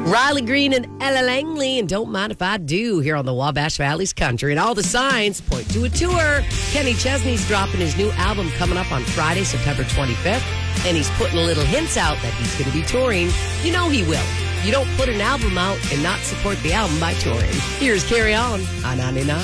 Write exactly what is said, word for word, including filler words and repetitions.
Riley Green and Ella Langley, and Don't Mind If I Do, here on the Wabash Valley's Country. And all the signs point to a tour. Kenny Chesney's dropping his new album coming up on Friday, September twenty-fifth. And he's putting a little hints out that he's going to be touring. You know he will. You don't put an album out and not support the album by touring. Here's Carry On on ninety-nine.